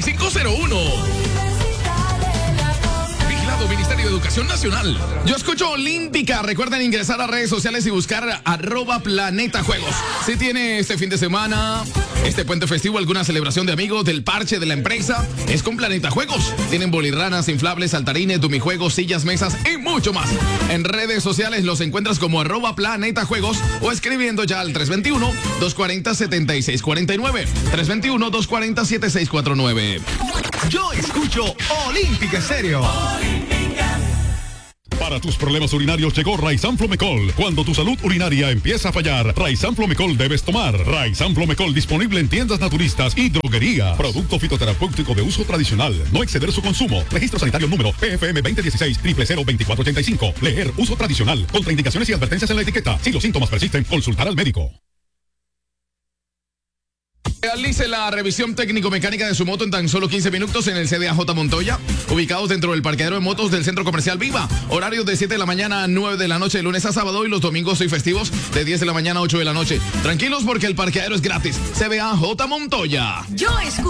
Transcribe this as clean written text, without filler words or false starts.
8501. Vigilado Ministerio de Educación Nacional. Yo escucho Olímpica. Recuerden ingresar a redes sociales y buscar @planetajuegos. Si tiene este fin de semana, este puente festivo, alguna celebración de amigos, del parche de la empresa, es con Planeta Juegos. Tienen bolirranas, inflables, saltarines, dumijuegos, sillas, mesas y mucho más. En redes sociales los encuentras como @planetajuegos o escribiendo ya al 321-240-7649. 321-240-7649. Yo escucho Olímpica Estéreo. Para tus problemas urinarios llegó Raizan Flomecol. Cuando tu salud urinaria empieza a fallar, Raizan Flomecol debes tomar. Raizan Flomecol disponible en tiendas naturistas y droguerías. Producto fitoterapéutico de uso tradicional. No exceder su consumo. Registro sanitario número PFM 2016-002485. Leer uso tradicional. Contraindicaciones y advertencias en la etiqueta. Si los síntomas persisten, consultar al médico. Realice la revisión técnico-mecánica de su moto en tan solo 15 minutos en el CDAJ Montoya, ubicados dentro del parqueadero de motos del Centro Comercial Viva. Horarios de 7 de la mañana a 9 de la noche, de lunes a sábado, y los domingos y festivos de 10 de la mañana a 8 de la noche. Tranquilos porque el parqueadero es gratis. CDAJ Montoya. Yo escucho